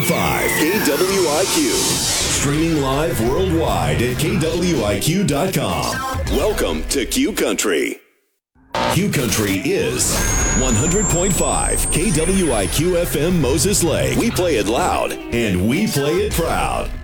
KWIQ. Streaming live worldwide at KWIQ.com. Welcome to Q Country. Q Country is 100.5 KWIQ FM Moses Lake. We play it loud and we play it proud.